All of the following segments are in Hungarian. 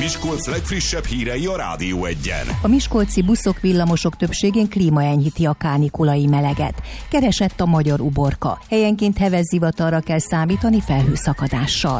Miskolc legfrissebb hírei a Rádió 1-en. A miskolci buszok, villamosok többségén klímaenyhíti a kánikulai meleget. Keresett a magyar uborka. Helyenként heves zivatarra kell számítani felhőszakadással.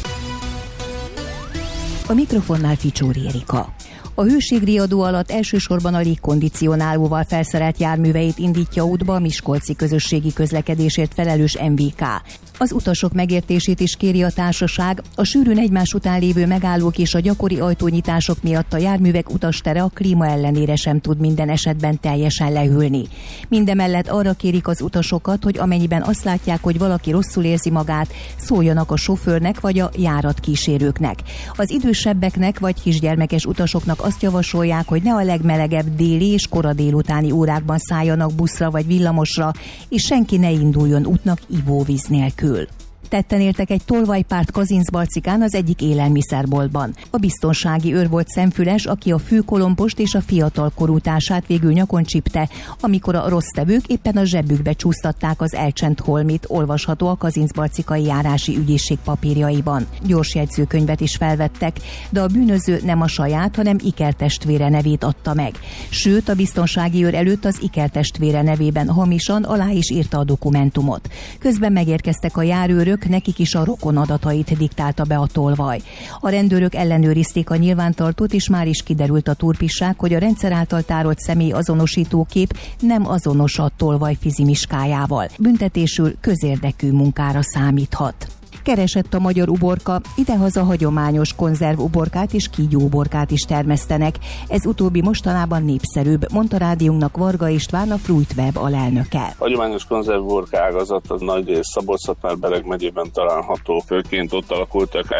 A mikrofonnál Ficsóri Érika. A hőségriadó alatt elsősorban a légkondicionálóval felszerelt járműveit indítja útba a miskolci közösségi közlekedésért felelős MVK. Az utasok megértését is kéri a társaság, a sűrűn egymás után lévő megállók és a gyakori ajtónyitások miatt a járművek utastere a klíma ellenére sem tud minden esetben teljesen lehűlni. Mindemellett arra kérik az utasokat, hogy amennyiben azt látják, hogy valaki rosszul érzi magát, szóljanak a sofőrnek vagy a járatkísérőknek. Az idősebbeknek vagy kisgyermekes utasoknak azt javasolják, hogy ne a legmelegebb déli és kora délutáni órákban szálljanak buszra vagy villamosra, és senki ne induljon útnak ivóvíz nélkül. Tetten értek egy tolvajpárt Kazincbarcikán az egyik élelmiszerboltban. A biztonsági őr volt szemfüles, aki a főkolompost és a fiatalkorú társát végül nyakon csípte, amikor a rossz tevők éppen a zsebükbe csúsztatták az elcsent holmit, olvasható a kazincbarcikai járási ügyészség papírjaiban. Gyors jegyzőkönyvet is felvettek, de a bűnöző nem a saját, hanem ikertestvére nevét adta meg. Sőt, a biztonsági őr előtt az ikertestvére nevében hamisan alá is írta a dokumentumot. Közben megérkeztek a járőrök, nekik is a rokon adatait diktálta be a tolvaj. A rendőrök ellenőrizték a nyilvántartót, és már is kiderült a turpisság, hogy a rendszer által tárolt személy azonosítókép nem azonos a tolvaj fizimiskájával. Büntetésül közérdekű munkára számíthat. Keresett a magyar uborka, idehaza hagyományos konzervuborkát és kígyóuborkát is termesztenek. Ez utóbbi mostanában népszerűbb, mondta rádiónknak Varga István, a Fruitweb alelnöke. Hagyományos konzervuborka ágazat az nagyrészt Szabolcs-Szatmár-Bereg megyében található, főként ott alakultak